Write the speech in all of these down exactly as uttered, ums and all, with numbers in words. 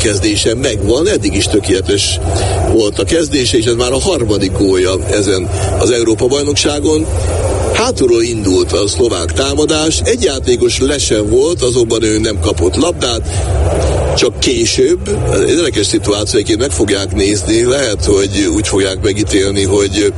kezdése megvan, eddig is tökéletes volt a kezdése, és ez már a harmadik gólja ezen az Európa-bajnokságon. Hátulról indult a szlovák támadás, egy játékos lesen volt, azonban ő nem kapott labdát, csak később, érdekes szituációként meg fogják nézni, lehet, hogy úgy fogják megítélni, hogy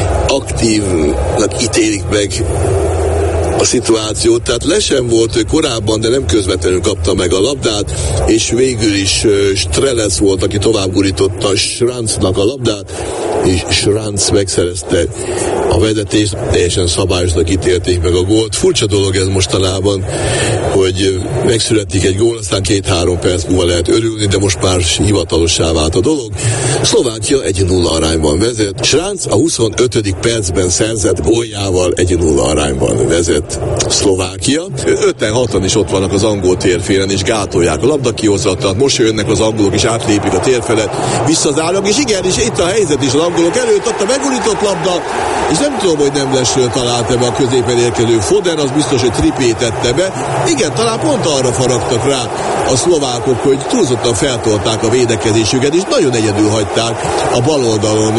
aktívnak ítélik meg a szituációt, tehát lesen volt ő korábban, de nem közvetlenül kapta meg a labdát, és végül is Strelec volt, aki tovább gurította Schranznak a labdát, és Schranz megszerezte a vezetést, teljesen szabályosnak ítélték meg a gólt. Furcsa dolog ez mostanában, hogy megszületik egy gól, aztán két-három perc múlva lehet örülni, de most már hivatalossá vált a dolog. Szlovákia egy nulla arányban vezet. Schranz a huszonötödik percben szerzett góljával egy nulla arányban vezet Szlovákia. öten-hatan is ott vannak az angol térfélen, és gátolják a labdakihozatat. Most jönnek az angolok, és átlépik a térfelet, visszazárnak, és igen, és itt a helyzet is az angolok előtt, ott a megurított labda, és nem tudom, hogy nem lesről talált ebbe a középen érkező Foden, az biztos, hogy Trippier tette be. Igen, talán pont arra faragtak rá a szlovákok, hogy túlzottan feltolták a védekezésüket, és nagyon egyedül hagyták a bal oldalon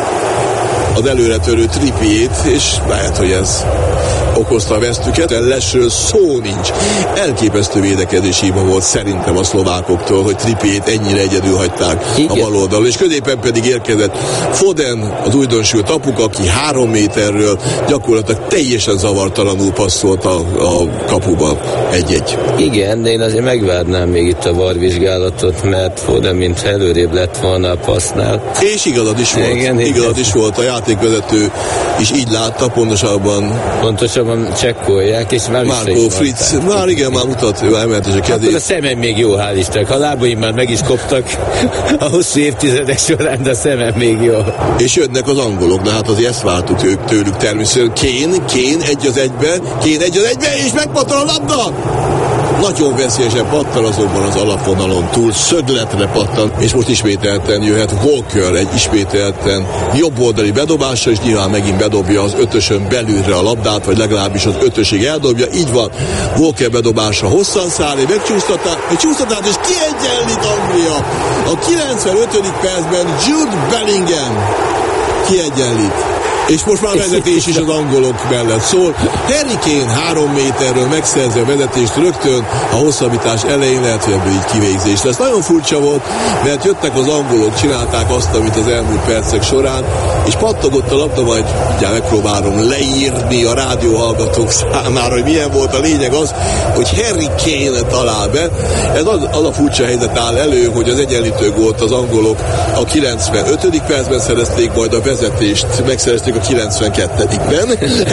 az előretörő Trippiert, és lehet, hogy ez okozta a vesztüket, de lesről szó nincs. Elképesztő védekezés hiba volt szerintem a szlovákoktól, hogy Trippiert ennyire egyedül hagyták igen. a bal oldalon, és középen pedig érkezett Foden, az újdonsült apuk, aki három méterről gyakorlatilag teljesen zavartalanul passzolt a, a kapuba egy-egy. Igen, de én azért megvárnám még itt a varvizsgálatot, mert Foden mint előrébb lett volna a passznál. És igazad is volt. Igen, igazad is volt. A játékvezető is így látta, pontosabban Pontosabban csekkolják, és már Marco Fritz, már igen, már mutat, ő emelte a kezét. Akkor a szemem még jó, hál' Istennek. A lábaim már meg is koptak a hosszú évtizedek során, de a szemem még jó. És jönnek az angolok, de hát azért ezt vártuk ők tőlük természetesen. Kane, Kane egy az egyben, Kane egy az egyben, és megpattan a labda! Nagyon veszélyesen pattan, azonban az alapvonalon túl szögletre pattan, és most ismételten jöhet Walker egy ismételten jobboldali bedobása, és nyilván megint bedobja az ötösön belülre a labdát, vagy legalábbis az ötösig eldobja, így van. Walker bedobása hosszan száll, egy megcsúsztatát, és kiegyenlít Anglia. A kilencvenötödik percben Jude Bellingham kiegyenlít. És most már vezetés is az angolok mellett szól. Harry Kane három méterről megszerzi a vezetést rögtön a hosszabbítás elején, lehet, hogy ebből így kivégzés lesz. Nagyon furcsa volt, mert jöttek az angolok, csinálták azt, amit az elmúlt percek során, és pattogott a labda, majd ugye megpróbálom leírni a rádióhallgatók számára, hogy milyen volt a lényeg az, hogy Harry Kane talál be. Ez az, az a furcsa helyzet áll elő, hogy az egyenlítő gólt az angolok a kilencvenötödik percben szerezték, majd a vezetést megszerezték a kilencvenkettedikben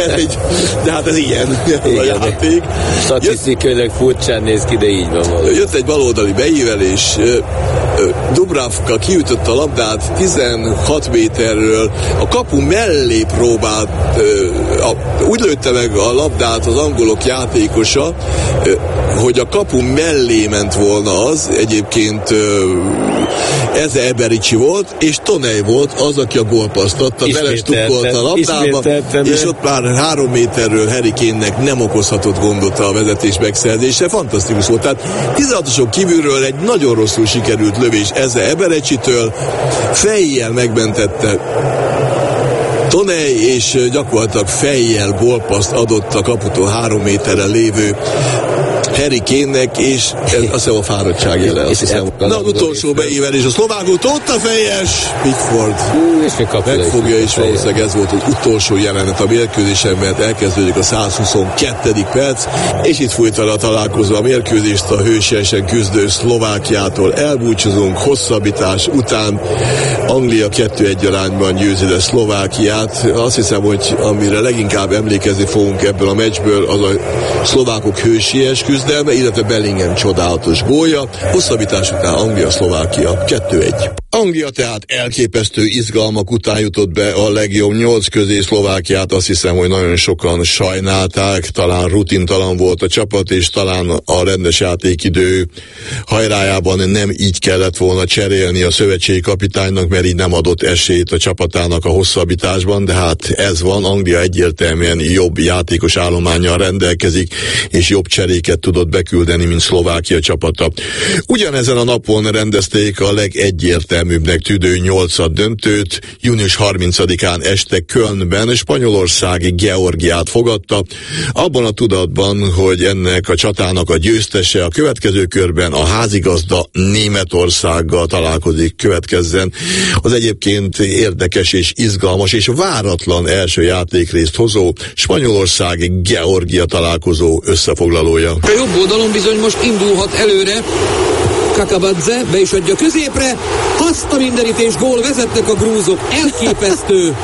de hát ez ilyen a játék. Statisztikailag furcsán néz ki, de így van valami. Jött egy baloldali beívelés, Dubravka kiütött a labdát tizenhat méterről, a kapu mellé próbált, úgy lőtte meg a labdát az angolok játékosa, hogy a kapu mellé ment volna az, egyébként Eze Ebericsi volt, és Toney volt az, aki a gólpasszt adta, belestukkolt a labdába, és ott már három méterről Harry Kane-nek nem okozhatott gondot a vezetés megszerzése, fantasztikus volt. Tehát tizenhatosok kívülről egy nagyon rosszul sikerült lövés Eze Ebericsitől, fejjel megmentette Toney, és gyakorlatilag fejjel gólpasszt adott a kaputól három méterrel lévő Harry Kane-nek, és ez azt hiszem a fáradtság jele. Azt hiszem. Na, utolsó beívelés a szlovákot, ott a fejes Pickford megfogja, és valószínűleg ez volt az utolsó jelenet a mérkőzésen, mert elkezdődik a százhuszonkettő perc, és itt fújt vele a találkozó a mérkőzést, a hősiesen küzdő Szlovákiától elbúcsúzunk hosszabbítás után. Anglia kettő egy arányban győzi le Szlovákiát. Azt hiszem, hogy amire leginkább emlékezni fogunk ebből a meccsből, az a szlovákok hősies küzdelme, illetve Bellingham csodálatos gólja. Hosszabbítás után Anglia-Szlovákia kettő egy. Anglia tehát elképesztő izgalmak után jutott be a legjobb nyolc közé. Szlovákiát azt hiszem, hogy nagyon sokan sajnálták, talán rutintalan volt a csapat, és talán a rendes játékidő hajrájában nem így kellett volna cserélni a szövetségi kapitánynak, mert így nem adott esélyt a csapatának a hosszabbításban, de hát ez van, Anglia egyértelműen jobb játékos állománnyal rendelkezik, és jobb cseréket tudott beküldeni, mint Szlovákia csapata. Ugyanezen a napon rendezték a legegyértelműbb műbbnek tűdő nyolcad döntőt. Június harmincadikán este Kölnben Spanyolország Georgiát fogadta, abban a tudatban, hogy ennek a csatának a győztese a következő körben a házigazda Németországgal találkozik, következzen az egyébként érdekes és izgalmas és váratlan első játékrészt hozó Spanyolország-Georgia találkozó összefoglalója. A jobb oldalon bizony most indulhat előre Kakabadze, be is adja középre, azt a mindenítés, gól, vezetnek a grúzok, elképesztő.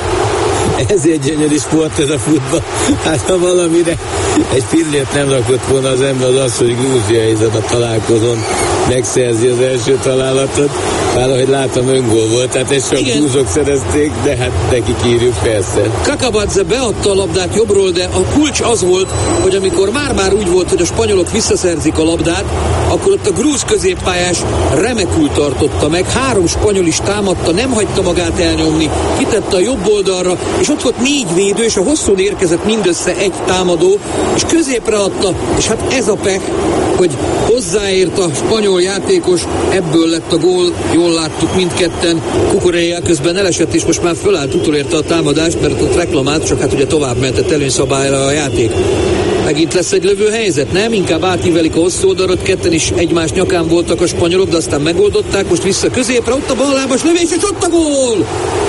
Ez egy gyönyörű sport, ez a futball. Hát ha valamire egy pillért nem rakott volna az ember, az az, hogy Grúzia ezen a találkozón megszerzi az első találatot. Már ahogy látom, öngól volt, tehát ezt csak grúzok szerezték, de hát nekik írjuk persze. Kakabadze beadta a labdát jobbról, de a kulcs az volt, hogy amikor már-már úgy volt, hogy a spanyolok visszaszerzik a labdát, akkor ott a grúz középpályás remekül tartotta meg, három spanyol is támadta, nem hagyta magát elnyomni, kitette a jobb oldalra, és ott volt négy védő, és a hosszún érkezett mindössze egy támadó, és középre adta, és hát ez a pech, hogy hozzáért a spanyol játékos, ebből lett a gól, jól láttuk mindketten, Cucurella közben elesett, és most már fölállt, utolérte a támadást, mert ott reklamált, csak hát ugye tovább mentett előnyszabályra a játék. Megint lesz egy lövő helyzet, nem? Inkább átívelik a hosszú oldalot, ketten is egymás nyakán voltak a spanyolok, de aztán megoldották, most vissza középre, ott a ballábas lövés, és ott a gól!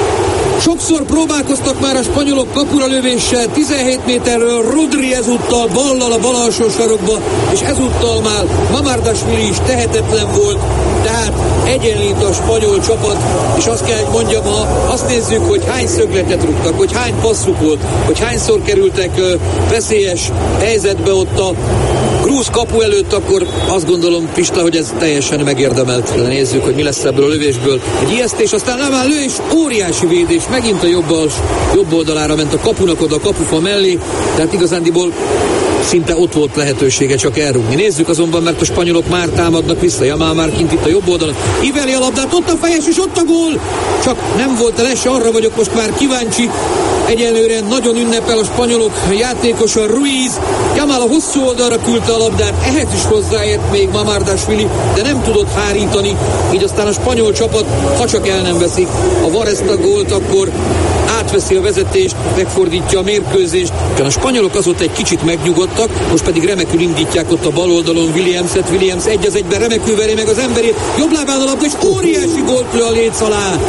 Sokszor próbálkoztak már a spanyolok kapura lövéssel, tizenhét méterről Rodri ezúttal ballal a bal alsó sarokba, és ezúttal már Mamardashvili is tehetetlen volt, tehát egyenlít a spanyol csapat, és azt kell, hogy mondjam, ha azt nézzük, hogy hány szögletet rúgtak, hogy hány passzuk volt, hogy hányszor kerültek uh, veszélyes helyzetbe ott a grúz kapu előtt, akkor azt gondolom, Pista, hogy ez teljesen megérdemelt. Nézzük, hogy mi lesz ebből a lövésből. Egy ijesztés, aztán Laván lő, és óriási védés, megint a jobb, al, jobb oldalára ment a kapunak oda a kapufa mellé, tehát igazándiból szinte ott volt lehetősége csak elrúgni. Nézzük azonban, mert a spanyolok már támadnak vissza, Jamal már kint itt a jobb oldalon, iveli a labdát, ott a fejes, és ott a gól! Csak nem volt el se, arra vagyok most már kíváncsi. Egyelőre nagyon ünnepel a spanyolok játékosa Ruiz. Jamal a hosszú oldalra küldte a labdát, ehhez is hozzáért még Mamardashvili, de nem tudott hárítani, így aztán a spanyol csapat, ha csak el nem veszik a var ezt a gólt, akkor átveszi a vezetést, megfordítja a mérkőzést. A spanyolok azóta egy kicsit megnyugodtak, most pedig remekül indítják ott a bal oldalon Williamset. Williams egy az egyben remekül veri meg az emberét, jobb lábán a labda, és óriási gólt lő a léc alá.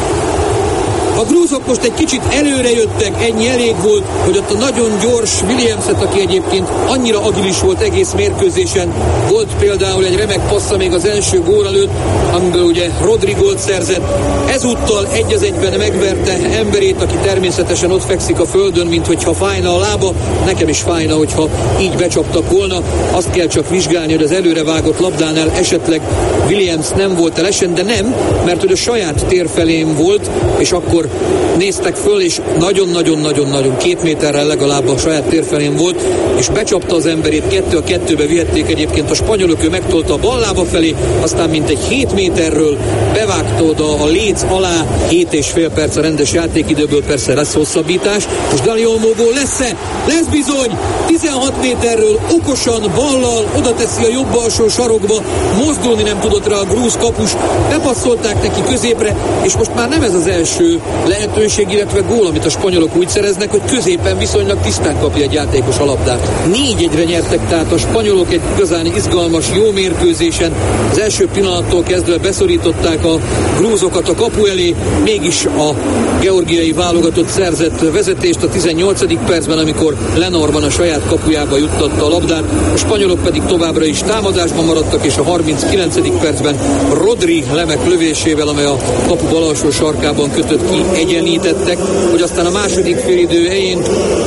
A grúzok most egy kicsit előre jöttek, ennyi elég volt, hogy ott a nagyon gyors Williamset, aki egyébként annyira agilis volt egész mérkőzésen, volt például egy remek passza még az első gól előtt, amiből ugye Rodri gólt szerzett. Ezúttal egy az egyben megverte emberét, aki természetesen ott fekszik a földön, mint hogyha fájna a lába. Nekem is fájna, hogyha így becsaptak volna. Azt kell csak vizsgálni, hogy az előre vágott labdánál esetleg Williams nem volt elesen, de nem, mert hogy a saját tér felén volt, és akkor néztek föl, és nagyon-nagyon-nagyon-nagyon két méterrel legalább a saját térfelén volt, és becsapta az emberét, kettő a kettőbe vihették egyébként a spanyolok, ő megtolta a bal lába felé, aztán mintegy hét méterről bevágta oda a léc alá, hét és fél perc a rendes játékidőből, persze lesz hosszabbítás. Most Dani Olmo gól lesz-e? Lesz bizony! tizenhat méterről okosan ballal oda teszi a jobb alsó sarokba, mozdulni nem tudott rá a grúz kapus, bepasszolták neki középre, és most már nem ez az első lehetőség, illetve gól, amit a spanyolok úgy szereznek, hogy középen viszonylag tisztán kapja egy játékos a labdát. négy egyre nyertek, tehát a spanyolok egy igazán izgalmas, jó mérkőzésen. Az első pillanattól kezdve beszorították a grúzokat a kapu elé, mégis a georgiai válogatott szerzett vezetést a tizennyolcadik percben, amikor Lenormand a saját kapujába juttatta a labdát, a spanyolok pedig továbbra is támadásban maradtak, és a harminckilencedik percben Rodri remek lövésével, amely a kapu bal alsó sarkában kötött ki, egyenlítettek, hogy aztán a második félidő helyén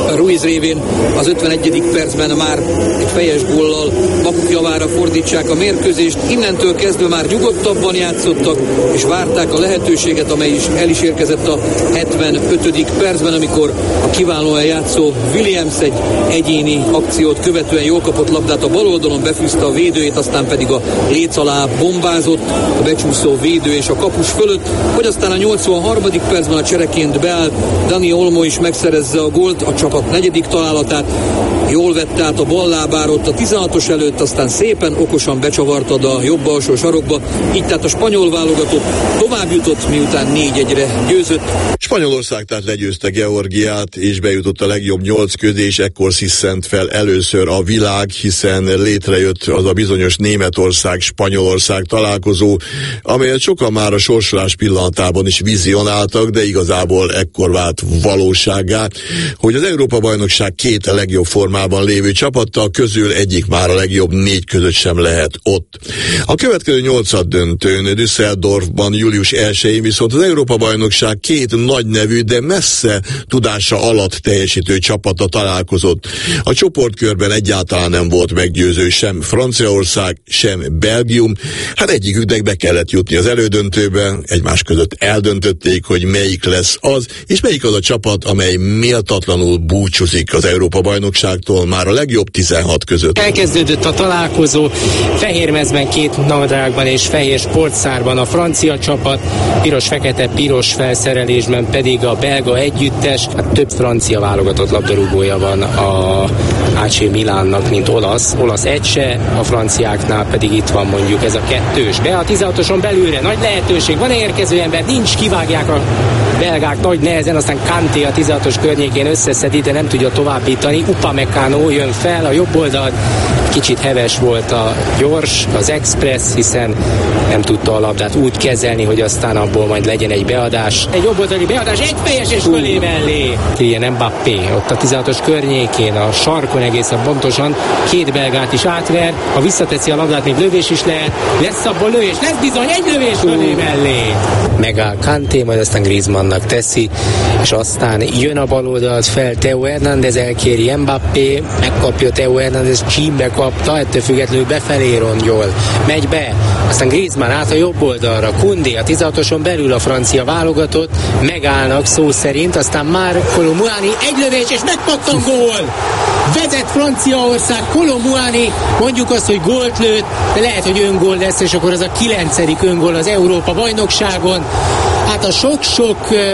Ruiz révén az ötvenegyedik percben már egy fejes góllal maguk javára fordítsák a mérkőzést. Innentől kezdve már nyugodtabban játszottak, és várták a lehetőséget, amely is el is érkezett a hetvenötödik percben, amikor a kiválóan játszó Williams egy egyéni akciót követően jól kapott labdát a bal oldalon, befűzte a védőjét, aztán pedig a léc alá bombázott a becsúszó védő és a kapus fölött, hogy aztán a nyolcvanharmadik percben a csereként beállt Dani Olmo is megszerezze a gólt, a csapat negyedik találatát. Jól vette át a bal lábára ott a tizenhatos előtt, aztán szépen okosan becsavartad a jobb alsó sarokba. Így tehát a spanyol válogatott tovább jutott, miután négy egyre győzött. Spanyolország tehát legyőzte Georgiát, és bejutott a legjobb nyolc közé, és ekkor sziszent fel először a világ, hiszen létrejött az a bizonyos Németország-Spanyolország találkozó, amelyet sokan már a sorsolás pillanatában is vizionáltak, de igazából ekkor vált valósággá, hogy az Európa-bajnokság két a legjobb formában lévő csapattal közül egyik már a legjobb négy között sem lehet ott. A következő nyolcad döntőn Düsseldorfban július elsején viszont az Európa-bajnokság két nagy nevű, de messze tudása alatt teljesítő csapata találkozott. A csoportkörben egyáltalán nem volt meggyőző sem Franciaország, sem Belgium. Hát egyiküknek be kellett jutni az elődöntőbe, egymás között eldöntötték, hogy melyik lesz az, és melyik az a csapat, amely méltatlanul búcsúzik az Európa-bajnokságtól már a legjobb tizenhat között. Elkezdődött a találkozó, fehérmezben, két nadrágban és fehér sportszárban a francia csapat, piros-fekete-piros felszerelésben pedig a belga együttes. Hát több francia válogatott labdarúgója van a á cé Milánnak, mint olasz. Olasz egy se, a franciáknál pedig itt van mondjuk ez a kettős. Be a tizenhatoson belülre, nagy lehetőség, van érkező ember, nincs, kivágják a belgák nagy nehezen, aztán Kanté a tizenhatos környékén összeszedi, de nem tudja továbbítani. Upamecano jön fel a jobb oldalt, kicsit heves volt a gyors, az express, hiszen nem tudta a labdát úgy kezelni, hogy aztán abból majd legyen egy beadás. Egy jobb oldali beadás, egy fejes és fölé mellé. Kylian Mbappé ott a tizenhatos környékén, a sarkon egészen pontosan, két belgát is átver, ha visszateszi a labdát, még lövés is lehet, lesz abból lövés, lesz bizony egy lövés fölé mellé. Megáll Kanté, majd aztán Griezmannnak teszi, és aztán jön a bal oldalt fel Theo Hernández, elkéri Mbappé, megkapja Theo Hernández, csímbe kapta, ettől függetlenül befelé rongyol, megy be, aztán Griezmann át a jobb oldalra, Koundé a tizenhatoson belül a francia válogatott, megállnak szó szerint, aztán már Kolo Muani, egy lövés és megpattan gól! Vezet Franciaország, Kolo Muani, mondjuk azt, hogy gólt lőtt, de lehet, hogy öngól lesz, és akkor az a kilencedik öngól az Európa-bajnokságon. Hát a sok-sok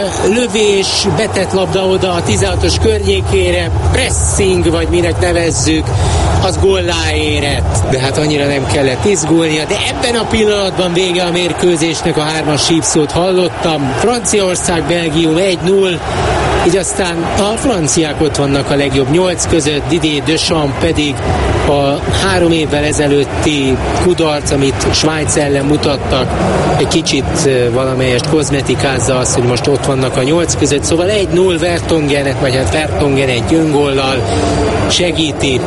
lövés, betett labda oda a tizenhatos környékére, pressing, vagy minek nevezzük, az góllá érett. De hát annyira nem kellett izgulnia, de ebben a pillanatban vége a mérkőzésnek, a hármas sípszót hallottam. Franciaország, Belgium egy null, így aztán a franciák ott vannak a legjobb nyolc között, Didier Deschamps pedig a három évvel ezelőtti kudarc, amit Svájc ellen mutattak, egy kicsit valamelyest kozmetikázza azt, hogy most ott vannak a nyolc között, szóval egy null Vertonghenet, vagy hát Vertonghen egy öngollal segíti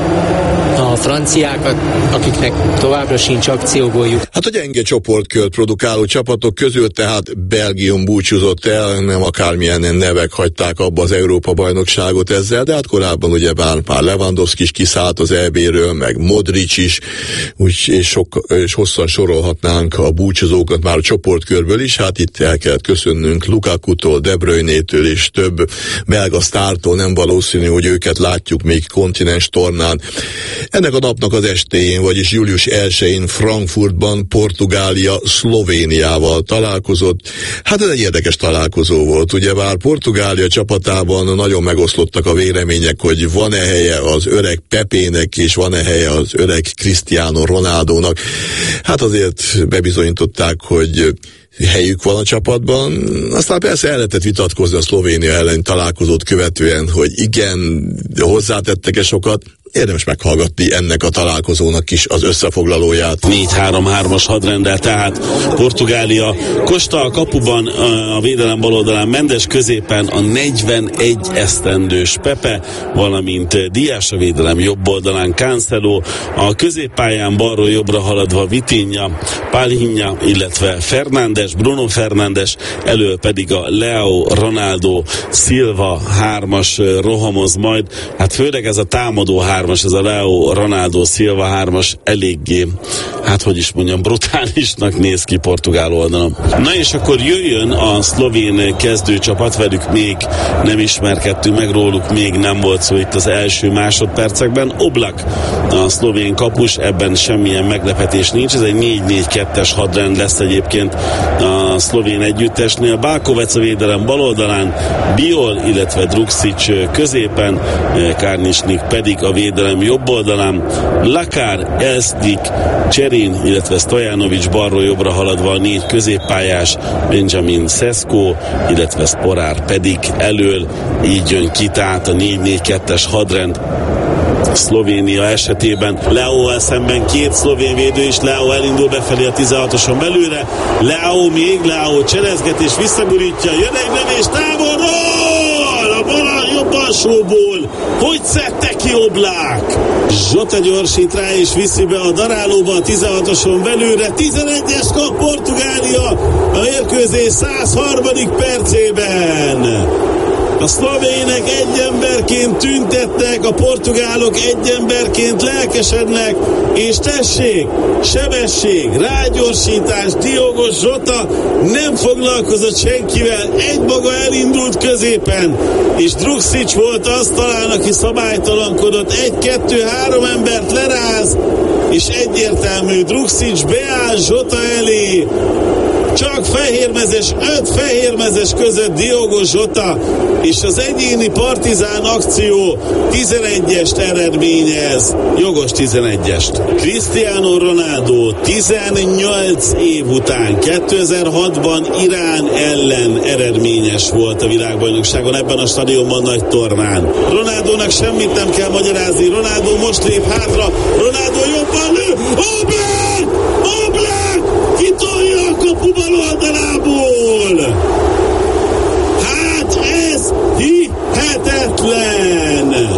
a franciákat, akiknek továbbra sincs akciógóljuk. Hát a gyenge csoportkört produkáló csapatok közül tehát Belgium búcsúzott el, nem akármilyen nevek hagyták abba az Európa-bajnokságot ezzel, de hát korábban ugye bár már Lewandowski is kiszállt az é bé-ről, meg Modric is, úgy, és, sok, és hosszan sorolhatnánk a búcsúzókat már a csoportkörből is, hát itt el kellett köszönnünk Lukaku-tól, De Bruyne-től és több belga sztártól, nem valószínű, hogy őket látjuk még kontinens tornán. Ennek a napnak az estéjén, vagyis július elsején Frankfurtban Portugália Szlovéniával találkozott. Hát ez egy érdekes találkozó volt, ugyebár Portugália csapatában nagyon megoszlottak a vélemények, hogy van-e helye az öreg Pepének, és van-e helye az öreg Cristiano Ronaldónak. Hát azért bebizonyították, hogy helyük van a csapatban. Aztán persze el lehetett vitatkozni a Szlovénia ellen találkozót követően, hogy igen, hozzátettek-e sokat. érdemes meghallgatni ennek a találkozónak is az összefoglalóját. négy három hármas hadrenddel, tehát Portugália. Costa a kapuban, a védelem bal oldalán Mendes, középen a negyvenegy esztendős Pepe, valamint Dias a védelem jobb oldalán Cancelo, a középpályán balról jobbra haladva Vitinha, Palhinha, illetve Fernandes, Bruno Fernandes, elől pedig a Leo, Ronaldo, Silva hármas rohamoz majd. Hát főleg ez a támadó hármas, ez a Leo, Ronaldo, Silva hármas eléggé, hát hogy is mondjam, brutálisnak néz ki portugál oldalon. Na és akkor jöjjön a szlovén kezdőcsapat, velük még nem ismerkedtünk meg, róluk még nem volt szó itt az első másodpercekben. Oblak a szlovén kapus, ebben semmilyen meglepetés nincs, ez egy négy négy kettes hadrend lesz egyébként a szlovén együttesnél. Balkovec a védelem bal oldalán, Biol, illetve Druksic középen, Kárnisnik pedig a védelem jobb oldalán, Lakár, Elsdik, Cserin, illetve Stojanovic balról jobbra haladva a négy középpályás, Benjamin Sesko, illetve Sporár pedig elől, így jön ki tehát a négy négy kettes hadrend Szlovénia esetében. Leo szemben két szlovén védő is, Leo elindul befelé a tizenhatoson belőle, Leo még, Leo cselezget és visszagurítja, jön egy lövés távolról, a bal jobb alsóból, hogy szedte ki Oblak? Zsota gyorsít rá és viszi be a darálóba a tizenhatoson belőle, tizenegyes kap Portugália a mérkőzés száz harmadik percében. A szlovének egy emberként tüntetnek, a portugálok egy emberként lelkesednek, és tessék, sebesség, rágyorsítás, Diogo Jota nem foglalkozott senkivel, egymaga elindult középen, és Druksic volt az talán, aki szabálytalankodott, egy, kettő, három embert leráz, és egyértelmű, Druksic beáll Jota elé, csak fehérmezes, öt fehérmezes között Diogo Jota, és az egyéni partizán akció tizenegyest eredményez, jogos tizenegyest. Cristiano Ronaldo tizennyolc év után kétezer-hatban Irán ellen eredményes volt a világbajnokságon, ebben a stadionban nagy tornán. Ronaldónak semmit nem kell magyarázni, Ronaldo most lép hátra, Ronaldo jobban lő, Oblak! Oblak! Kitolja a kapu bal oldalából! Hát ez hihetetlen!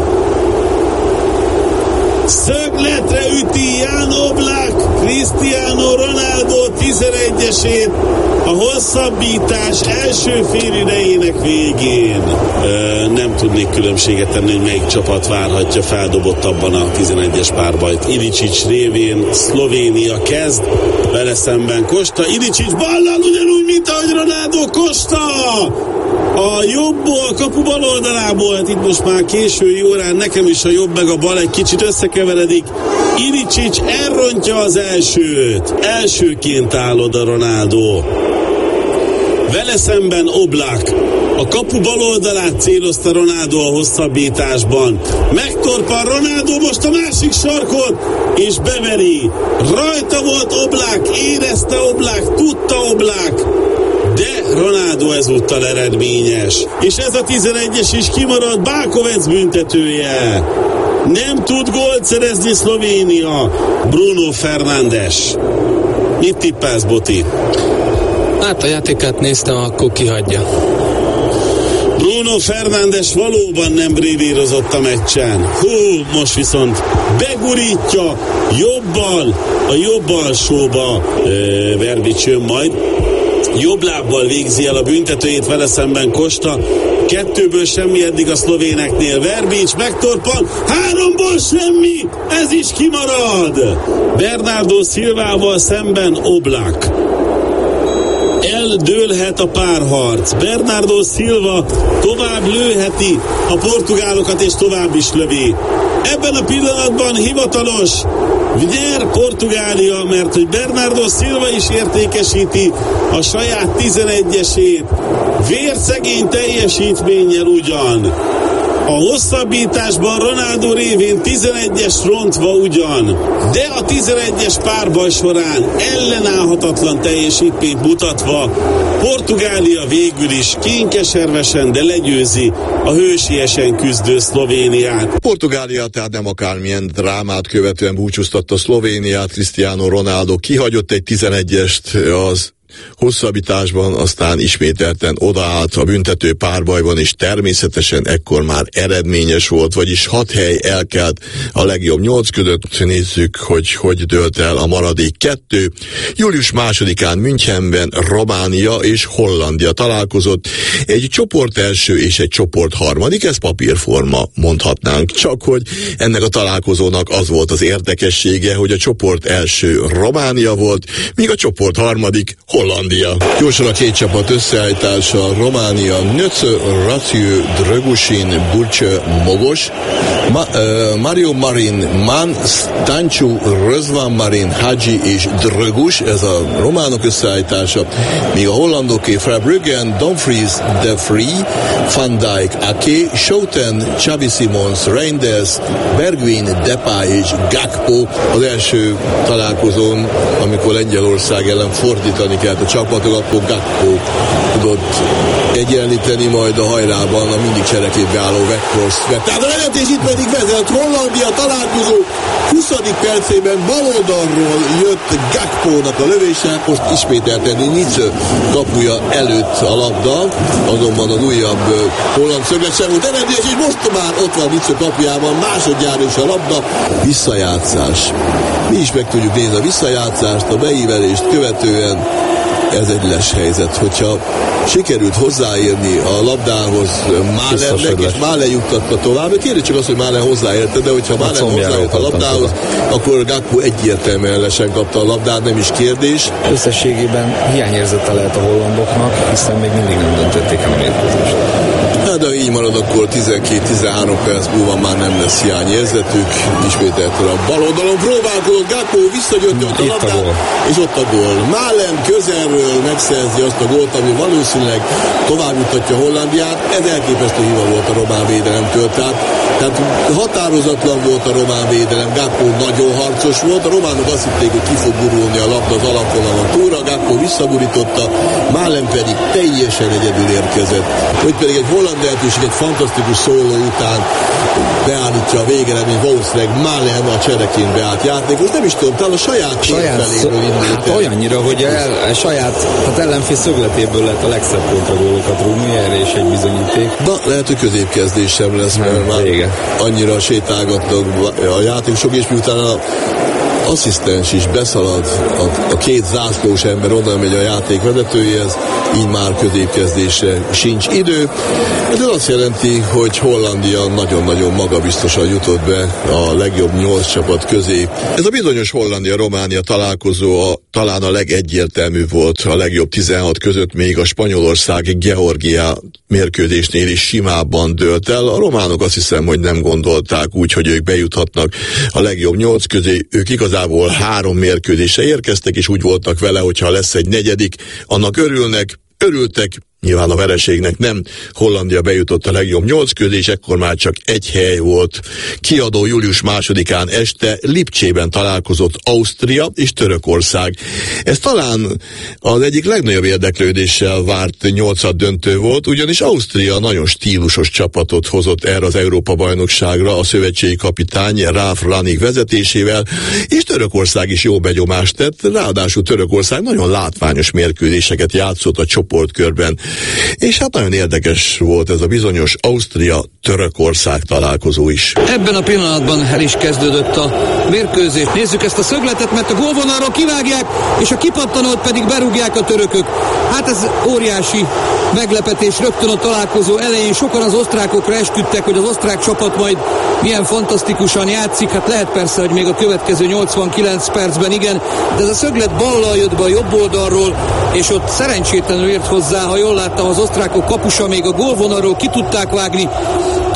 Szögletre üti Jan Oblak Cristiano Ronaldo tizenegyesét a hosszabbítás első félidejének végén. Ö, nem tudnék különbséget tenni, hogy melyik csapat várhatja feldobottabban a tizenegyes párbajt. Ilicic révén Szlovénia kezd, vele szemben Costa, Ilicic ballal ugyanúgy, mint ahogy Ronaldo. Costa a jobbból, kapu bal oldalából, hát itt most már késői órán nekem is a jobb meg a bal egy kicsit összekeveredik. Ilicic elrontja az elsőt, elsőként áll oda Ronaldo. Vele szemben Oblak a kapu bal oldalát célozta Ronaldo a hosszabbításban. Megtorpan Ronaldo most a másik sarkot, és beveri. Rajta volt Oblak, érezte Oblak, tudta Oblak, de Ronaldo ezúttal eredményes. És ez a tizenegyes is kimarad, Balkovec büntetője. Nem tud gólt szerezni Szlovénia. Bruno Fernandes. Mit tippelsz, Boti? Hát a játékát néztem, akkor kihagyja. Bruno Fernandes valóban nem brilírozott a meccsen. Hú, most viszont begurítja jobbal, a jobb alsóba Verbic jön majd. Jobb lábbal végzi el a büntetőjét, vele szemben Costa. Kettőből semmi eddig a szlovéneknél. Verbic megtorpan, háromból semmi, ez is kimarad. Bernardo Silvával szemben Oblak. Eldőlhet a párharc. Bernardo Silva tovább lőheti a portugálokat, és tovább is lövi. Ebben a pillanatban hivatalos nyer Portugália, mert hogy Bernardo Silva is értékesíti a saját tizenegyesét. Vérszegény teljesítménnyel ugyan. A hosszabbításban Ronaldo révén tizenegyes rontva ugyan, de a tizenegyes párbaj során ellenállhatatlan teljesítményt mutatva Portugália végül is kénkeservesen, de legyőzi a hősiesen küzdő Szlovéniát. Portugália tehát nem akármilyen drámát követően búcsúztatta Szlovéniát, Cristiano Ronaldo kihagyott egy tizenegyest az hosszabbításban, aztán ismételten odaállt a büntető párbajban, és természetesen ekkor már eredményes volt, vagyis hat hely elkelt a legjobb nyolc között. Nézzük, hogy hogy dőlt el a maradék kettő. július másodikán Münchenben Románia és Hollandia találkozott. Egy csoport első és egy csoport harmadik, ez papírforma, mondhatnánk. Csak hogy ennek a találkozónak az volt az érdekessége, hogy a csoport első Románia volt, míg a csoport harmadik Hollandia. Gyorsan a két csapat összeállítása: Románia, Nöcö, Raciu, Drăgușin, Burcső, Mogos, Ma, uh, Mario Marin, Man, Stanciu, Răzvan Marin, Hagi és Drăguș, ez a románok összeállítása, míg a hollandoké Verbruggen, Dumfries, De Vrij, Van Dijk, Ake, Schouten, Xavi Simons, Reinders, Bergwijn, Depay és Gakpo. Az első találkozón, amikor Lengyelország ellen fordítani kellett a csapatok, akkor Gakpo tudott egyenlíteni, majd a hajrában a mindig cserekétbe álló Weghorst vett. Tehát a vezetés itt pedig vezet. Hollandia találkozó huszadik percében baloldalról jött Gakpónak a lövése, most ismételten Nicö kapuja előtt a labda, azonban az újabb holland szöglet sem volt eredményes, és most már ott van Nicö kapujában, másodjára is a labda. Visszajátszás. Mi is meg tudjuk nézni a visszajátszást, a beívelést követően. Ez egy les helyzet, hogyha sikerült hozzáérni a labdához Málennek, és Málen juttatta tovább. Kérdés csak az, hogy Málen hozzáérte, de hogyha Málen hozzáért a labdához, akkor Gakpo egyértelműen lesen kapta a labdát, nem is kérdés. Összességében hiányérzete lehet a hollandoknak, hiszen még mindig nem döntötték el a mérkőzést. Hát de így marad, akkor tizenkét-tizenhárom perc múlva már nem lesz hiányérzetük. Ismételten a bal oldalon próbálkozott Gakpo, visszagyöntő a labdát, és ott a gól. Málen közelről megszerzi azt a gólt, ami valószínűleg tovább jutatja Hollandiát. Ez elképesztő hiba volt a román védelemtől. Tehát, tehát határozatlan volt a román védelem. Gakpo nagyon harcos volt. A románok azt hitték, hogy ki fog gurulni a labda az alapvonalon túlra. Gakpo visszagurította, Málen pedig teljesen egyedül érkezett. Hogy pedig egy holland lehetőség, egy fantasztikus szóló után beállítja a végeredményt, valószínűleg Málen a csereként beállt játékos. Nem is tudom, talán a saját, saját feléről indult. Hát olyannyira, hogy a, a saját, az ellenfél szögletéből lehet a legszebb kontragólokat rúgni, erre is egy bizonyíték. Na, lehet, hogy középkezdés sem lesz, mert nem, már régen. Annyira sétálgatnak a játékosok, és miután a asszisztens is beszalad, a, a két zászlós ember oda megy a játék vezetőjéhez, így már középkezdésre sincs idő. Ez azt jelenti, hogy Hollandia nagyon-nagyon magabiztosan jutott be a legjobb nyolc csapat közé. Ez a bizonyos Hollandia-Románia találkozó a, talán a legegyértelműbb volt a legjobb tizenhat között, még a Spanyolország-Georgia mérkőzésnél is simábban dőlt el. A románok azt hiszem, hogy nem gondolták úgy, hogy ők bejuthatnak a legjobb nyolc közé. Ők igazából három mérkőzésre érkeztek, és úgy voltak vele, hogyha lesz egy negyedik, annak örülnek, örültek, nyilván a vereségnek nem. Hollandia bejutott a legjobb nyolc közé, és ekkor már csak egy hely volt. Kiadó július másodikán este Lipcsében találkozott Ausztria és Törökország. Ez talán az egyik legnagyobb érdeklődéssel várt nyolcad döntő volt, ugyanis Ausztria nagyon stílusos csapatot hozott erre az Európa-bajnokságra a szövetségi kapitány Ralf Rangnick vezetésével, és Törökország is jó begyomást tett, ráadásul Törökország nagyon látványos mérkőzéseket játszott a csoportkörben. És hát nagyon érdekes volt ez a bizonyos Ausztria-Törökország találkozó is. Ebben a pillanatban el is kezdődött a mérkőzés. Nézzük ezt a szögletet, mert a gólvonalról kivágják, és a kipattanót pedig berúgják a törökök. Hát ez óriási meglepetés rögtön a találkozó elején. Sokan az osztrákokra esküdtek, hogy az osztrák csapat majd milyen fantasztikusan játszik. Hát lehet persze, hogy még a következő nyolcvankilenc percben igen, de ez a szöglet ballal jött be a jobb oldalról, és ott szerencsétlenül ért hozzá, ha jól láttam, az osztrákok kapusa, még a gólvonalról ki tudták vágni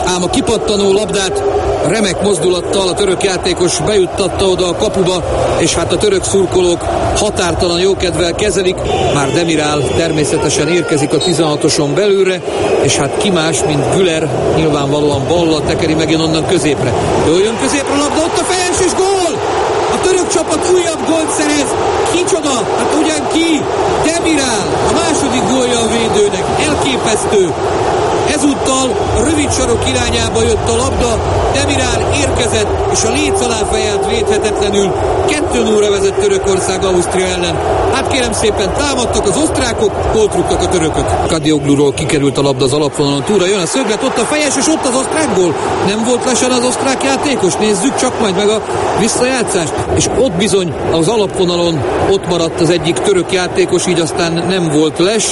ám a kipattanó labdát remek mozdulattal a török játékos bejuttatta oda a kapuba, és hát a török szurkolók határtalan jókedvel kezelik. Már Demiral természetesen érkezik a tizenhatoson belőle, és hát ki más, mint Güler, nyilvánvalóan ballal tekeri megint onnan középre. Jól jön középre a labda, ott a fejes és gól! A török csapat újabb gólt szerez. Kicsoda? Hát ugyan ki? Demiral, a második gólja a védőnek. Elképesztő. Ezúttal a rövid sarok irányába jött a labda, Demiral érkezett, és a léc alá fejelt védhetetlenül. kettő nullra vezet Törökország Ausztria ellen. Hát kérem szépen, támadtak az osztrákok, gólt rúgtak a törökök. Kadiogluról kikerült a labda az alapvonalon, túlra jön a szöglet, ott a fejes, és ott az osztrák gól. Nem volt lesen az osztrák játékos? Nézzük csak majd meg a visszajátszást. És ott bizony az alapvonalon ott maradt az egyik török játékos, így aztán nem volt les.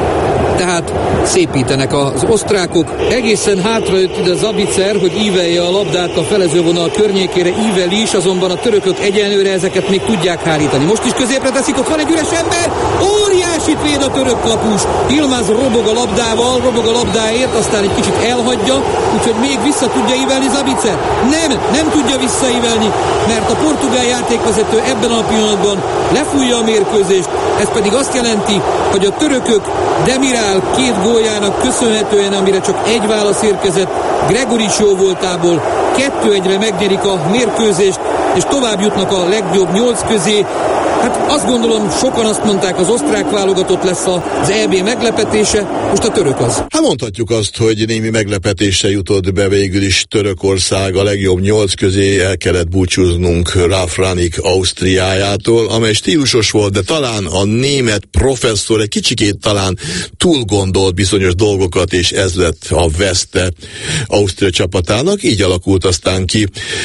Tehát szépítenek az osztrákok. Egészen hátra jött ide Zabicer, hogy ívelje a labdát a felezővonal környékére, ível is, azonban a törökök egyenlőre ezeket még tudják hárítani. Most is középre teszik, ott van egy üres ember, óriásit véd a török kapus. Yilmaz robog a labdával, robog a labdáért, aztán egy kicsit elhagyja, úgyhogy még vissza tudja ívelni Zabicer. Nem, nem tudja visszaívelni, mert a portugál játékvezető ebben a pillanatban lefújja a mérkőzést. Ez pedig azt jelenti, hogy a törökök Demiral két góljának köszönhetően, amire csak egy válasz érkezett Gregoris jó voltából, kettő egyre megnyerik a mérkőzést, és tovább jutnak a legjobb nyolc közé. Hát azt gondolom, sokan azt mondták, az osztrák válogatott lesz az é bé meglepetése, most a török az. Hát mondhatjuk azt, hogy némi meglepetése jutott be végül is Törökország a legjobb nyolc közé, el kellett búcsúznunk Ralf Rangnick Ausztriájától, amely stílusos volt, de talán a német professzor egy kicsikét talán túl gondolt bizonyos dolgokat, és ez lett a veszte Ausztria csapatának. Így alakult aztán ki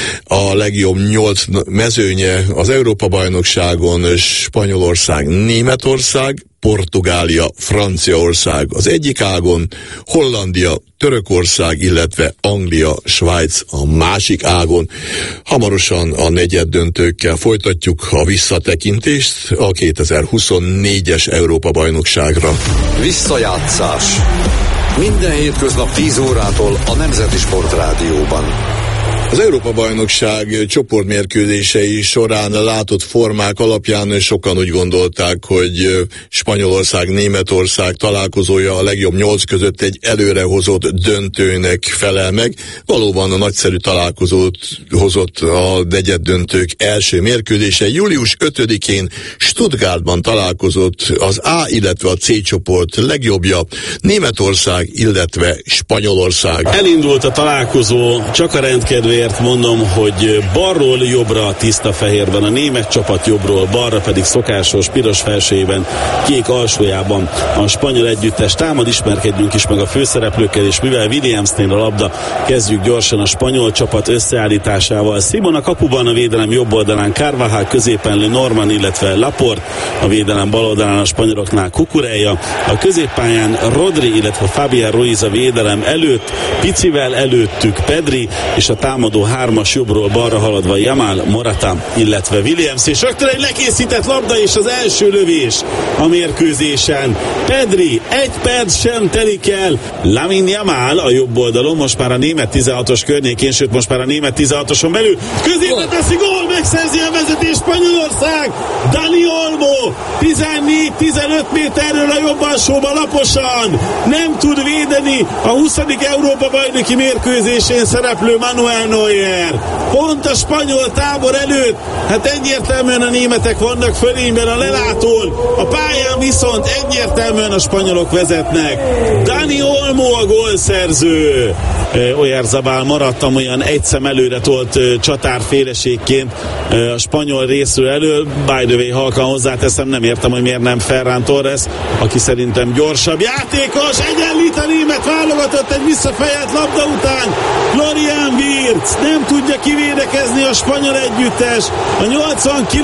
a legjobb nyolc mezőnye az Európa-bajnokságon: Spanyolország, Németország, Portugália, Franciaország az egyik ágon, Hollandia, Törökország, illetve Anglia, Svájc a másik ágon. Hamarosan a negyeddöntőkkel folytatjuk a visszatekintést a kétezer-huszonnégyes Európa-bajnokságra. Visszajátszás. Minden hétköznap tíz órától a Nemzeti Sportrádióban. Az Európa-bajnokság csoportmérkőzései során látott formák alapján sokan úgy gondolták, hogy Spanyolország, Németország találkozója a legjobb nyolc között egy előrehozott döntőnek felel meg. Valóban a nagyszerű találkozót hozott a negyeddöntők első mérkőzése. július ötödikén Stuttgartban találkozott az A, illetve a C csoport legjobbja, Németország, illetve Spanyolország. Elindult a találkozó, csak a rendkedvéért mondom, hogy balról jobbra tiszta fehérben, a német csapat jobbról balra pedig szokásos piros felsőjében, kék alsójában a spanyol együttes támad. Ismerkedjünk is meg a főszereplőkkel, és mivel Williamsnél a labda, kezdjük gyorsan a spanyol csapat összeállításával. Simon a kapuban, a védelem jobb oldalán Carvajal, középen Lenormand, illetve Laporte, a védelem bal oldalán a spanyoloknál Cucurella, a középpályán Rodri, illetve Fabián Ruiz a védelem előtt, picivel előttük Pedri, és a támadó hármas jobbról balra haladva Yamal, Morata, illetve Williams, és rögtön egy lekészített labda, és az első lövés a mérkőzésen. Pedri, egy perc sem telik el, Lamine Yamal a jobb oldalon, most már a német tizenhatos környékén, sőt most már a német tizenhatoson belül, középen teszi gól, megszerzi a vezetés Spanyolország, Dani Olmo, tizennégy tizenöt méterről a jobb alsóba laposan, nem tud védeni a huszadik Európa-bajnoki mérkőzésén szereplő Manuel Neuer. Pont a spanyol tábor előtt, hát egyértelműen a németek vannak fölényben a lelátón, a pályán viszont egyértelműen a spanyolok vezetnek. Dani Olmo a gólszerző. Oyarzabal maradt olyan egy szem előre tolt csatárféleségként a spanyol részről elő. By the way, halkan hozzáteszem, nem értem, hogy miért nem Ferran Torres, aki szerintem gyorsabb játékos, egyenlít a német válogatott egy visszafejelt labda után. Florian Wirtz nem tudja kivédekezni a spanyol együttes. A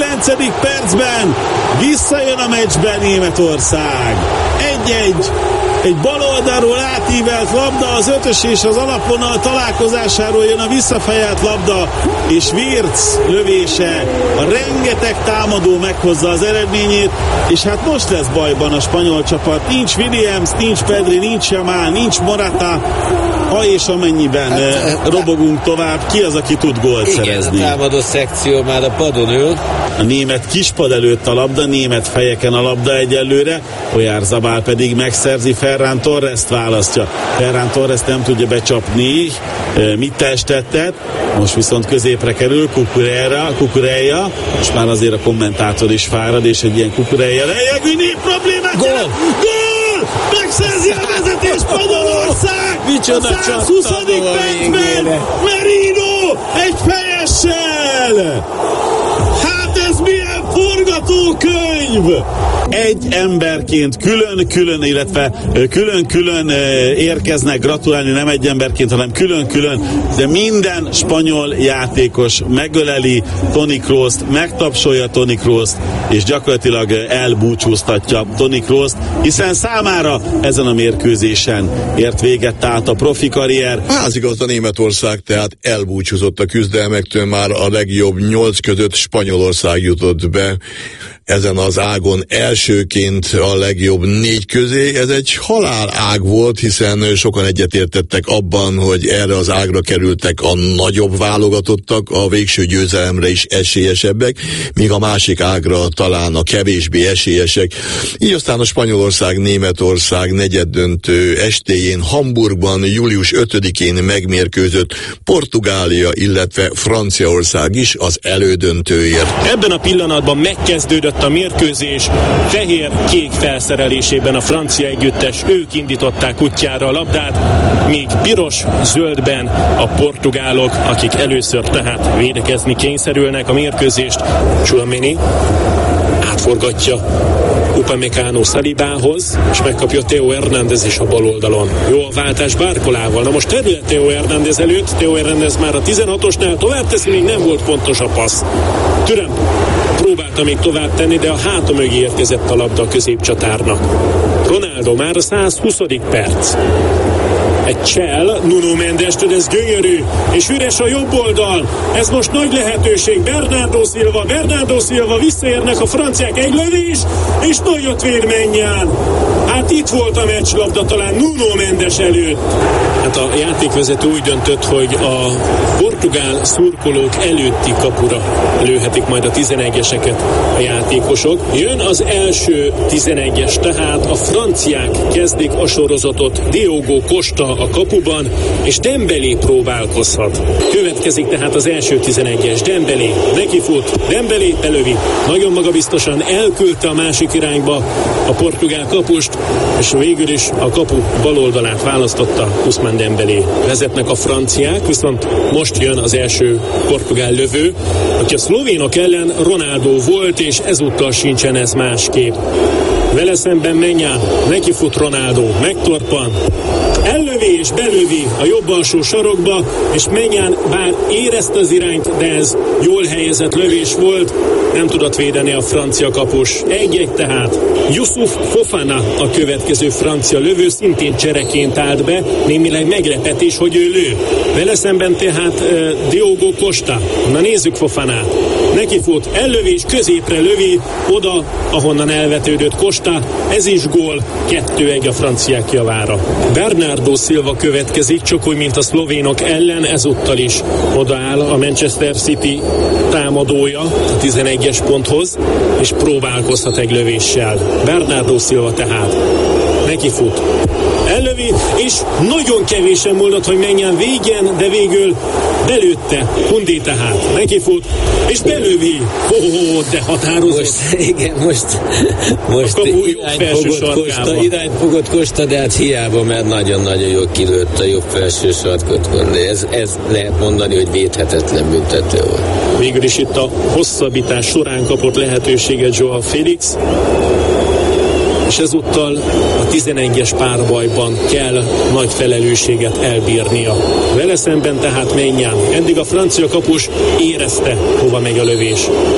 nyolcvankilencedik percben visszajön a meccsben Németország. egy egy. egy bal oldalról átívelt labda, az ötös és az alapvonal találkozásáról jön a visszafejelt labda, és Wirtz lövése, a rengeteg támadó meghozza az eredményét, és hát most lesz bajban a spanyol csapat. Nincs Williams, nincs Pedri, nincs Jamal, nincs Morata, ha és amennyiben hát, robogunk tovább, ki az, aki tud gólt igen, szerezni? Igen, a támadó szekció már a padon ül. A német kispad előtt a labda, német fejeken a labda egyelőre, Oyarzabal pedig megszerzi, Ferran Torrest választja. Ferran Torrest nem tudja becsapni, mit testettet, most viszont középre kerül Cucurella, Cucurella, és már azért a kommentátor is fárad, és egy ilyen Cucurella lejjegű problémát. Gól! Gól! Megszerzi a vezetés Spanyolország! Micsoda a százhuszadik percben Merino egy fejessel! Hát ez milyen forgatókönyv! Egy emberként külön-külön, illetve külön-külön érkeznek gratulálni, nem egy emberként, hanem külön-külön, de minden spanyol játékos megöleli Toni Krooszt, megtapsolja Toni Krooszt, és gyakorlatilag elbúcsúztatja Toni Krooszt, hiszen számára ezen a mérkőzésen ért véget tehát a profi karrier. Házigazda Németország tehát elbúcsúzott a küzdelmektől, már a legjobb nyolc között Spanyolország jutott be. Ezen az ágon elsőként a legjobb négy közé. Ez egy halál ág volt, hiszen sokan egyetértettek abban, hogy erre az ágra kerültek a nagyobb válogatottak, a végső győzelemre is esélyesebbek, míg a másik ágra talán a kevésbé esélyesek. Így aztán a Spanyolország-Németország negyeddöntő estéjén Hamburgban július ötödikén megmérkőzött Portugália, illetve Franciaország is az elődöntőért. Ebben a pillanatban megkezdődött a mérkőzés, fehér-kék felszerelésében a francia együttes, ők indították útjára a labdát, míg piros-zöldben a portugálok, akik először tehát védekezni kényszerülnek a mérkőzést. Tchouaméni átforgatja Upamecano Salibához, és megkapja Theo Hernández is a bal oldalon. Jó a váltás Barcolával. Na most terület Theo Hernández előtt, Theo Hernández már a tizenhatosnál tovább teszi, még nem volt pontos a passz. Türem próbálta még tovább tenni, de a háta mögé érkezett a labda a középcsatárnak. Ronaldo már a százhuszadik perc. Egy csel, Nuno Mendes-től, ez gyönyörű, és üres a jobb oldal. Ez most nagy lehetőség. Bernardo Silva, Bernardo Silva, visszaérnek a franciák, egy lövés, és nagyot vér Mennyán. Hát itt volt a meccslabda talán Nuno Mendes előtt. Hát a játékvezető úgy döntött, hogy a portugál szurkolók előtti kapura lőhetik majd a tizenegyeseket a játékosok. Jön az első tizenegyes, tehát a franciák kezdik a sorozatot. Diogo Costa a kapuban, és Dembélé próbálkozhat. Következik tehát az első tizenegyes. Dembélé nekifut, Dembélé belövi. Nagyon magabiztosan elküldte a másik irányba a portugál kapust, és végül is a kapu baloldalát választotta Ousmane Dembélé. Vezetnek a franciák, viszont most jön az első portugál lövő, aki a szlovénok ellen Ronaldo volt, és ezúttal sincsen ez másképp. Vele szemben Mennyán, nekifut Ronaldo, megtorpan, ellövi és belövi a jobb alsó sarokba, és Mennyán bár érezte az irányt, de ez jól helyezett lövés volt, nem tudott védeni a francia kapus. Egy-egy tehát. Youssouf Fofana a következő francia lövő, szintén csereként állt be, némileg meglepetés, hogy ő lő. Vele szemben tehát uh, Diogo Costa. Na nézzük Fofanát. Neki fut, ellövés, középre lövi, oda, ahonnan elvetődött Costa. Ez is gól, kettő egy a franciák javára. Bernardo Silva következik, csak úgy, mint a szlovénok ellen, ezúttal is odaáll a Manchester City támadója a tizenegyes ponthoz, és próbálkozhat egy lövéssel. Bernardo Silva tehát neki fut, ellövi, és nagyon kevésen múlott, hogy menjen végén, de végül belőtte. Koundé tehát neki fut, és belövi. Oh, de határozott. Most, igen, most, most irányt fogott, Costa, irányt fogott Costa, de hát hiába, mert nagyon-nagyon jól kilőtt a jobb felső sarkot Koundé. Ez, ez lehet mondani, hogy védhetetlen büntető volt. Végül is itt a hosszabbítás során kapott lehetőséget Joao Félix, és ezúttal a tizenegyes párbajban kell nagy felelősséget elbírnia. Vele szemben tehát Mennyán. Eddig a francia kapus érezte, hova megy a lövés.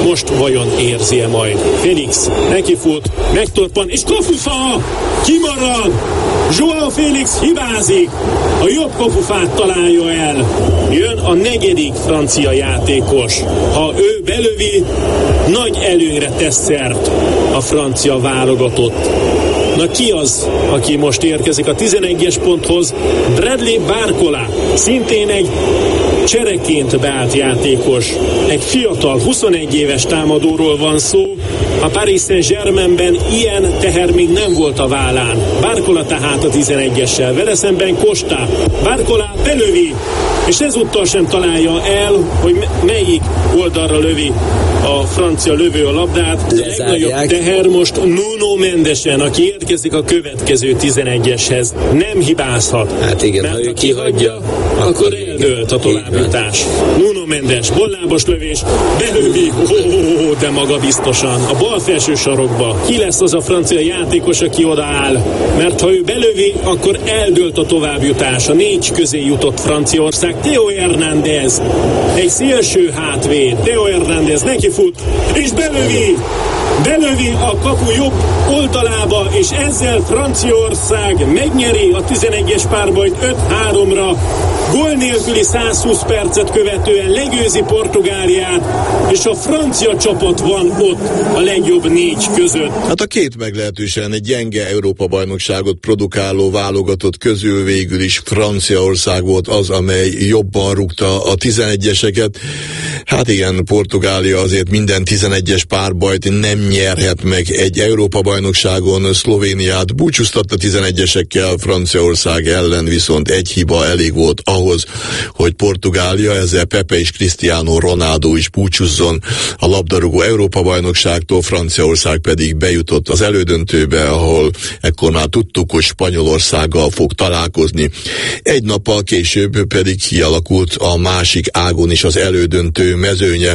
most vajon érzi-e majd? Félix nekifut, megtorpan, és kapufa! Kimarad! Joao Félix hibázik! A jobb kapufát találja el. Jön a negyedik francia játékos. Ha ő belövi, nagy előre tesz szert a francia válogatott. Na ki az, aki most érkezik a tizenegyes ponthoz? Bradley Barcola, szintén egy csereként beállt játékos. Egy fiatal, huszonegy éves támadóról van szó. A Paris Saint-Germainben ilyen teher még nem volt a vállán. Barcola tehát a tizenegyessel. Vele szemben Costa. Barcola belövi, és ezúttal sem találja el, hogy melyik oldalra lövi a francia lövő a labdát. A legnagyobb teher most Nuno Mendesen, aki érkezik a következő tizenegyeshez. Nem hibázhat. Hát igen, mert ha ő kihagyja, akkor, akkor eldőlt a továbbjutás. Nuno Mendes, bollábos lövés, belövi, oh, de maga biztosan. A bal felső sarokba. Ki lesz az a francia játékos, aki odaáll? Mert ha ő belövi, akkor eldőlt a továbbjutás. A négy közé jutott Franciaország. Theo Hernández, egy szélső hátvéd. Theo Hernández neki fut, és belövi! Belövi a kapu jobb oldalába, és ezzel Franciaország megnyeri a tizenegyes párbajt öt háromra. Gól nélküli százhúsz percet követően legyőzi Portugáliát, és a francia csapat van ott a legjobb négy között. Hát a két meglehetősen egy gyenge Európa-bajnokságot produkáló válogatott közül végül is Franciaország volt az, amely jobban rúgta a tizenegyeseket. Hát igen, Portugália azért minden tizenegyes párbajt nem nyerhet meg egy Európa-bajnokságon. Szlovéniát búcsúztatta tizenegyesekkel, Franciaország ellen viszont egy hiba elég volt ahhoz, hogy Portugália, ezzel Pepe és Cristiano Ronaldo is búcsúzzon a labdarúgó Európa-bajnokságtól, Franciaország pedig bejutott az elődöntőbe, ahol ekkor már tudtuk, hogy Spanyolországgal fog találkozni. Egy nappal később pedig kialakult a másik ágon is az elődöntő mezőnye.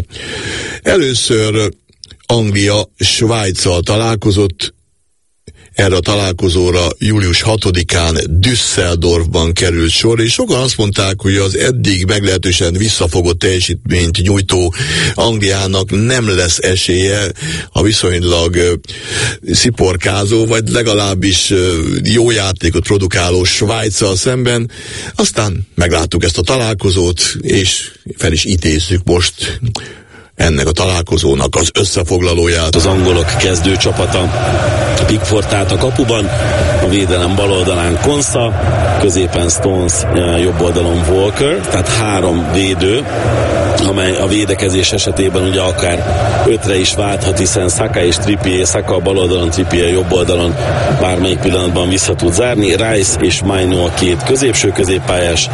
Először Anglia Svájccal találkozott. Erre a találkozóra július hatodikán Düsseldorfban került sor, és sokan azt mondták, hogy az eddig meglehetősen visszafogott teljesítményt nyújtó Angliának nem lesz esélye a viszonylag uh, sziporkázó, vagy legalábbis uh, jó játékot produkáló Svájccal szemben. Aztán megláttuk ezt a találkozót, és fel is idézzük most ennek a találkozónak az összefoglalóját. Az angolok kezdő csapata Pickford állt a kapuban, a védelem bal oldalán Konsa, középen Stones, jobb oldalon Walker, tehát három védő, amely a védekezés esetében ugye akár ötre is válthat, hiszen Saka és Trippier, Saka a bal oldalon, Trippier jobb oldalon bármelyik pillanatban vissza tud zárni. Rice és Maino a két középső középpályás,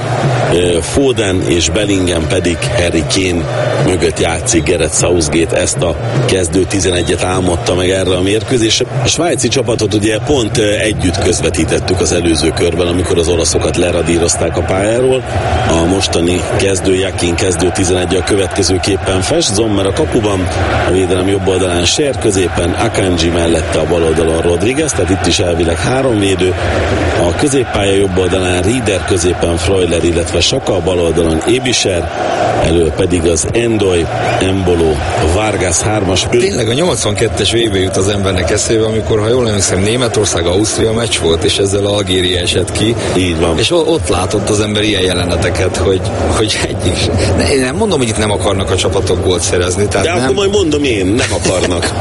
Foden és Bellingham pedig Harry Kane mögött játszik. Gareth Southgate ezt a kezdő tizenegyet álmodta meg erre a mérkőzésre. A svájci csapatot ugye pont együtt közvetítettük az előző körben, amikor az olaszokat leradírozták a pályáról. A mostani kezdő Jakin kezdő tizenegy a következőképpen fest. Zommer a kapuban, a védelem jobb oldalán Sher, középen Akanji, mellette a bal oldalon Rodriguez, tehát itt is elvileg három védő. A középpálya jobb oldalán Rieder, középen Freuler, illetve Saka, a bal oldalon Ebischer, elől pedig az Endoy, Embolo, Vargas hármas. Tényleg a nyolcvankettes vé bé jut az embernek eszébe, amikor, ha jól emlékszem, Németország-Ausztria meccs volt, és ezzel Algéria esett ki. Így van. És ott látott az ember ilyen jeleneteket, hogy, hogy egyik. Ne, én nem mondom, hogy itt nem akarnak a csapatok gólt szerezni. Tehát de nem... akkor majd mondom én, nem akarnak.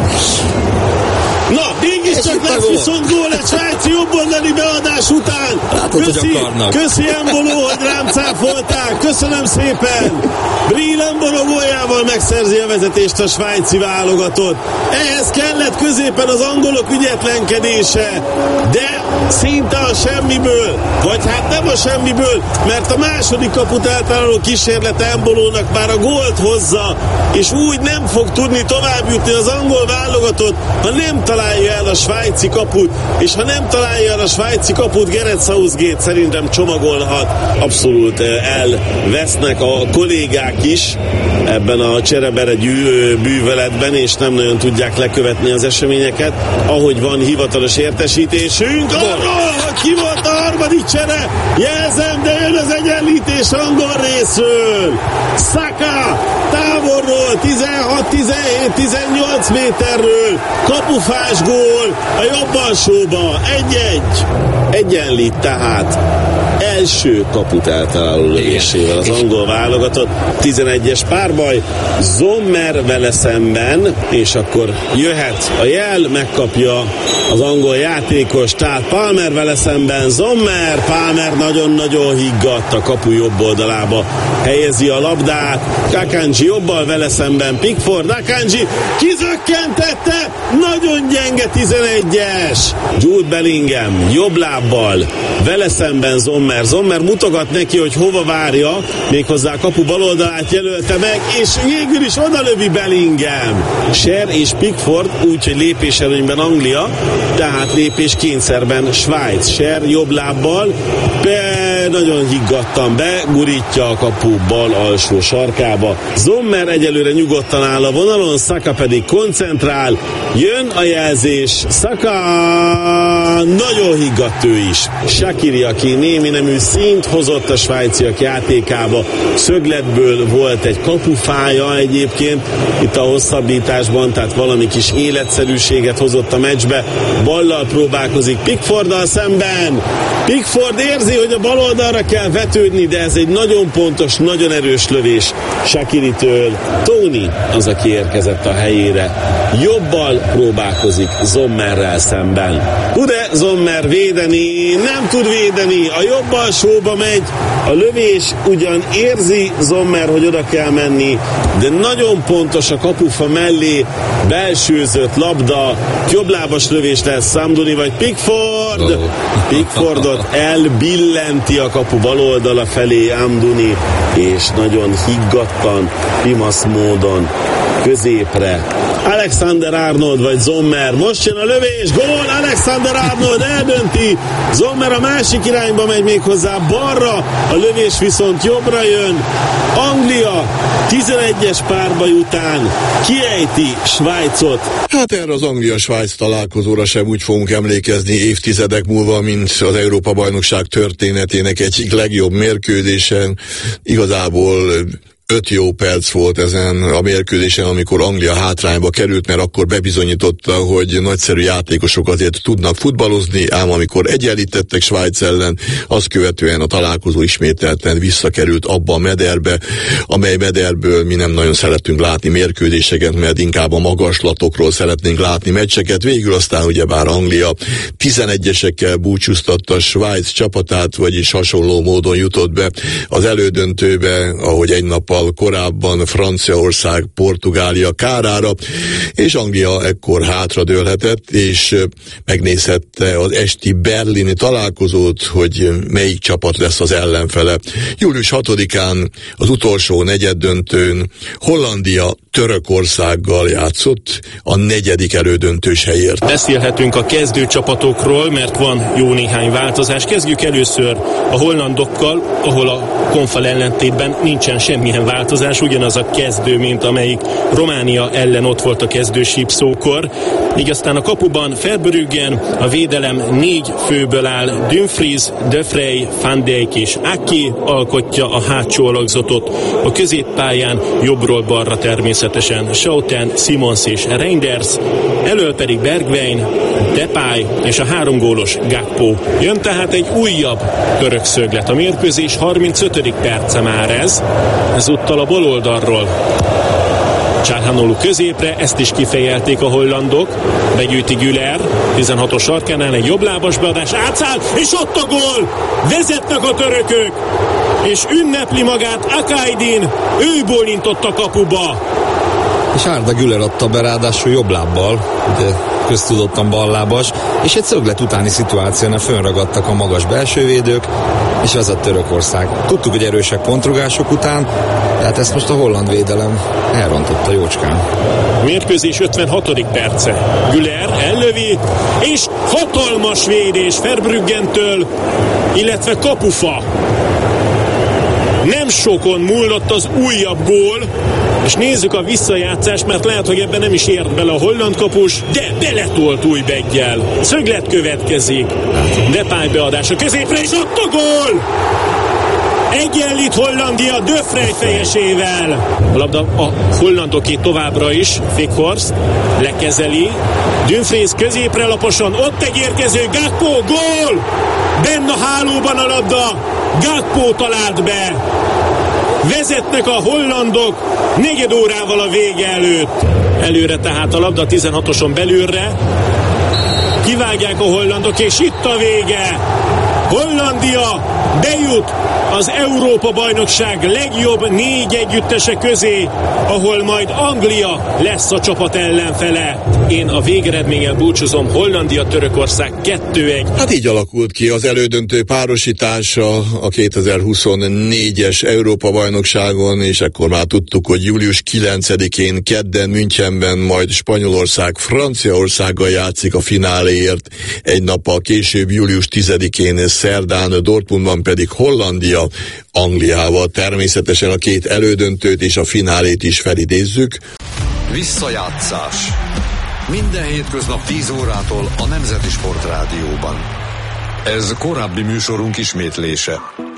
Na, mégiscsak lesz viszont gól egy svájci jobboldali beadás után. Látod, köszi, hogy akarnak. Köszi Embolo, hogy rám cáfolták. Köszönöm szépen. Bril Embolo góljával megszerzi a vezetést a svájci válogatott. Ehhez kellett középen az angolok ügyetlenkedése, de szinte a semmiből, vagy hát nem a semmiből, mert a második kaput eltaláló kísérlet Embolónak már a gólt hozza, és úgy nem fog tudni tovább jutni az angol válogatott, ha nem találja el a svájci kaput, és ha nem találja el a svájci kaput, kaput, Gareth Southgate szerintem csomagolhat, abszolút elvesznek a kollégák is ebben a cserebere bűvöletben, és nem nagyon tudják lekövetni az eseményeket, ahogy van hivatalos értesítésünk arról, hogy ki volt a harmadik csere, jelzem, de jön az egyenlítés angol részről. Saka távolról tizenhat tizenhét tizennyolc méterről kapufás gól a jobb alsóba, egy-egy egyenlít tehát első kaput eltaláló lövésével az angol válogatott. tizenegyes párbaj, Sommer vele szemben, és akkor jöhet a jel, megkapja az angol játékos, tehát Palmer vele szemben, Sommer, Palmer nagyon-nagyon higgadt, a kapu jobb oldalába helyezi a labdát, Akanji jobbal vele szemben, Pickford, Akanji kizökkentette, nagyon gyenge tizenegyes, Jude Bellingham jobb lábbal vele szemben Sommer, Sommer mutogat neki, hogy hova várja, méghozzá a kapu baloldalát jelölte meg, és végül is odalövi Bellingham. Sher és Pickford, úgyhogy lépéselőnyben Anglia, tehát lépés kényszerben Svájc. Sher jobb lábbal, be, nagyon higgadtan begurítja a kapu bal alsó sarkába. Sommer egyelőre nyugodtan áll a vonalon, Saka pedig koncentrál, jön a jelzés, Saka nagyon higgadt ő is. Shaqiri, aki némi nemű szint hozott a svájciak játékába, szögletből volt egy kapufája egyébként itt a hosszabbításban, tehát valami kis életszerűséget hozott a meccsbe, ballal próbálkozik Pickforddal szemben, Pickford érzi, hogy a bal oldalra kell vetődni, de ez egy nagyon pontos, nagyon erős lövés Shaqiritől. Tony az, aki érkezett a helyére, jobbal próbálkozik Sommerrel szemben. Tud-e Sommer védeni? Nem tud védeni, a jobb alsóba megy, a lövés ugyan érzi Sommer, hogy oda kell menni, de nagyon pontos a kapufa mellé, belsőzött labda, jobblábas lövés lesz, Samduni vagy Pickford. Pickfordot elbillenti a kapu baloldala felé Amduni, és nagyon higgadtan, pimasz módon középre Alexander Arnold vagy Sommer, most jön a lövés, gól, Alexander Arnold eldönti, Sommer a másik irányba megy, még hozzá balra, a lövés viszont jobbra jön, Anglia tizenegyes párbaj után kiejti Svájcot. Hát erre az Anglia-Svájc találkozóra sem úgy fogunk emlékezni évtizedek múlva, mint az Európa-bajnokság történetének egyik legjobb mérkőzésen. Igazából öt jó perc volt ezen a mérkőzésen, amikor Anglia hátrányba került, mert akkor bebizonyította, hogy nagyszerű játékosok azért tudnak futballozni, ám amikor egyenlítettek Svájc ellen, azt követően a találkozó ismételten visszakerült abba a mederbe, amely mederből mi nem nagyon szeretünk látni mérkőzéseket, mert inkább a magaslatokról szeretnénk látni meccseket. Végül aztán ugyebár Anglia tizenegyesekkel búcsúztatta Svájc csapatát, vagyis hasonló módon jutott be az elődöntőbe, ahogy egy nappal korábban Franciaország, Portugália kárára, és Anglia ekkor hátradőlhetett, és megnézhette az esti berlini találkozót, hogy melyik csapat lesz az ellenfele. július hatodikán az utolsó negyeddöntőn Hollandia Törökországgal játszott a negyedik elődöntős helyért. Beszélhetünk a kezdőcsapatokról, mert van jó néhány változás. Kezdjük először a hollandokkal, ahol a Konfal ellentétben nincsen semmilyen változás, ugyanaz a kezdő, mint amelyik Románia ellen ott volt a kezdő sípszókor. Így aztán a kapuban Verbruggen, a védelem négy főből áll, Dumfries, De Vrij, Van Dijk és Aki alkotja a hátsó alakzatot, a középpályán jobbról balra természetesen Schouten, Simons és Reinders, elől pedig Bergwijn, Depay és a három gólos Gakpo. Jön tehát egy újabb török szöglet. A mérkőzés harmincötödik perce már ez, ezúttal a bal oldalról Çalhanoğlu középre, ezt is kifejelték a hollandok, begyűjti Güler, tizenhatos sarkánál egy jobblábas beadás, átszáll, és ott a gól! Vezetnek a törökök, és ünnepli magát Akaydin, ő bólintott a kapuba. és Arda Güler adta be, ráadásul jobb lábbal, de köztudottan ballábas, és egy szöglet utáni szituációnál fönragadtak a magas belsővédők, és vezet Törökország. Tudtuk, hogy erősek pontrugások után, tehát ezt most a holland védelem elrontotta jócskán. Mérkőzés ötvenhatodik perce. Güler ellövi, és hatalmas védés Verbruggen-től, illetve kapufa. Nem sokon múlott az újabb gól, és nézzük a visszajátszást, mert lehet, hogy ebben nem is ért bele a holland kapus, de beletolt Újbeggyel. Szöglet következik. Depay beadása középre, és ott a gól! Egyenlít Hollandia De Vrij fejesével. A labda a hollandoké továbbra is. Weghorst lekezeli. Dumfries középre laposan. Ott egy érkező Gakpo, gól! Benn a hálóban a labda. Gakpo talált be. Vezetnek a hollandok negyed órával a vége előtt. Előre tehát a labda tizenhatoson belülre. Kivágják a hollandok, és itt a vége. Hollandia bejut az Európa-bajnokság legjobb négy együttese közé, ahol majd Anglia lesz a csapat ellenfele. Én a végeredménnyel búcsúzom, Hollandia-Törökország kettő egy. Hát így alakult ki az elődöntő párosítása a kétezer-huszonnégyes Európa-bajnokságon, és ekkor már tudtuk, hogy július kilencedikén kedden Münchenben majd Spanyolország Franciaországgal játszik a fináléért, egy nappal később július tizedikén szerdán Dortmundban pedig Hollandia Angliával. Természetesen a két elődöntőt és a finálét is felidézzük. Visszajátszás. Minden hétköznap tíz órától a Nemzeti Sport Rádióban. Ez korábbi műsorunk ismétlése.